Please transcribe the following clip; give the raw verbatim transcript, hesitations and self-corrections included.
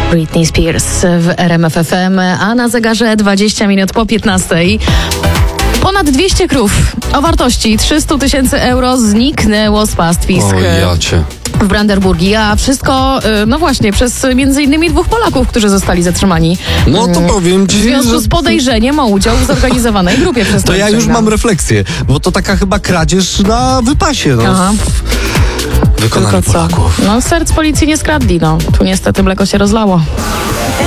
Britney Spears w R M F F M, a na zegarze dwadzieścia minut po piętnastej. Ponad dwieście krów o wartości trzysta tysięcy euro zniknęło z pastwisk O jacie. w Brandenburgii, a wszystko, no właśnie, przez między innymi dwóch Polaków, którzy zostali zatrzymani. No to powiem ci, W związku że... z podejrzeniem o udział w zorganizowanej grupie To przestępczej. ja już mam refleksję, bo to taka chyba kradzież na wypasie. No. Aha. Wykonanie Tylko co? Polaków. No serc policji nie skradli, no. Tu niestety mleko się rozlało.